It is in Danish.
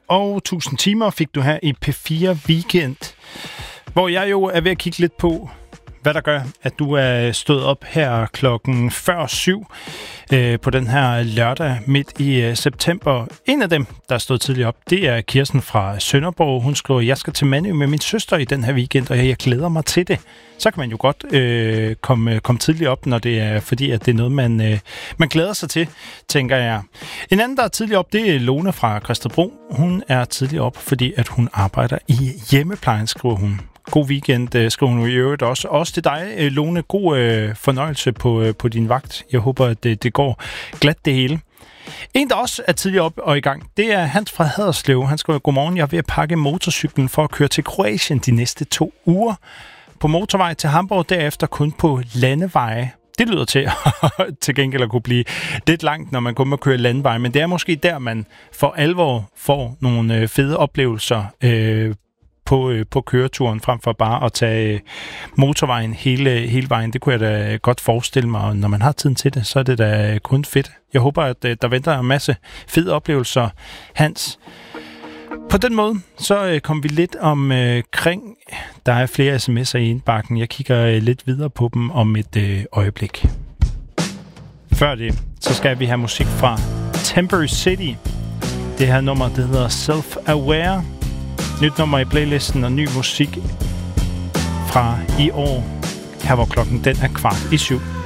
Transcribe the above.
og 1000 timer fik du her i P4 Weekend, hvor jeg jo er ved at kigge lidt på, hvad der gør, at du er stået op her klokken før 7 på den her lørdag midt i september. En af dem, der er stået tidligt op, det er Kirsten fra Sønderborg. Hun skriver, jeg skal til Mandø med min søster i den her weekend, og jeg glæder mig til det. Så kan man jo godt komme tidligt op, når det er fordi, at det er noget, man glæder sig til, tænker jeg. En anden, der er tidligt op, det er Lone fra Christebro. Hun er tidligt op, fordi at hun arbejder i hjemmeplejen, skriver hun. God weekend, skriver hun i øvrigt også. Også til dig, Lone. God fornøjelse på din vagt. Jeg håber, at det går glat det hele. En, der også er tidligt op og i gang, det er Hans fra Haderslev. Han skriver, godmorgen, jeg er ved at pakke motorcyklen for at køre til Kroatien de næste 2 uger. På motorvej til Hamburg, derefter kun på landeveje. Det lyder til gengæld at kunne blive lidt langt, når man kun må køre landevej. Men det er måske der, man for alvor får nogle fede oplevelser på køreturen, frem for bare at tage motorvejen hele vejen. Det kunne jeg da godt forestille mig, og når man har tiden til det, så er det da kun fedt. Jeg håber, at der venter en masse fede oplevelser, Hans. På den måde, så kom vi lidt omkring. Der er flere sms'er i indbakken. Jeg kigger lidt videre på dem om et øjeblik. Før det, så skal vi have musik fra Temporary City. Det her nummer, det hedder Self-Aware. Nyt nummer i playlisten og ny musik fra i år. Her hvor klokken den er 6:15.